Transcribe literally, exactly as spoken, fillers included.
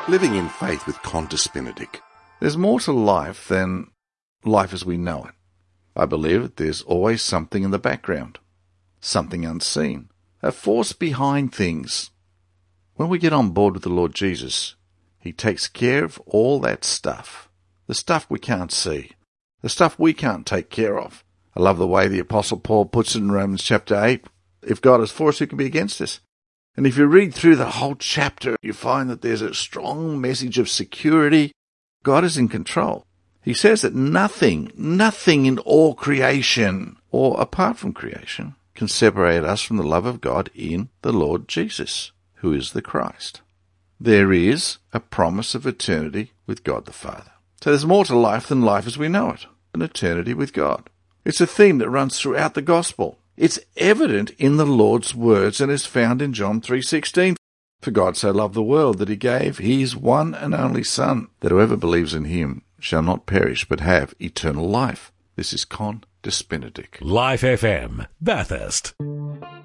Living in Faith with Qantas Benedict. There's more to life than life as we know it. I believe that there's always something in the background, something unseen, a force behind things. When we get on board with the Lord Jesus, He takes care of all that stuff, the stuff we can't see, the stuff we can't take care of. I love the way the Apostle Paul puts it in Romans chapter eight. If God is for us, who can be against us? And if you read through the whole chapter, you find that there's a strong message of security. God is in control. He says that nothing, nothing in all creation, or apart from creation, can separate us from the love of God in the Lord Jesus, who is the Christ. There is a promise of eternity with God the Father. So there's more to life than life as we know it, an eternity with God. It's a theme that runs throughout the gospel. It's evident in the Lord's words and is found in John three sixteen. For God so loved the world that He gave His one and only Son, that whoever believes in Him shall not perish but have eternal life. This is Qantas Benedict. Life F M, Bathurst.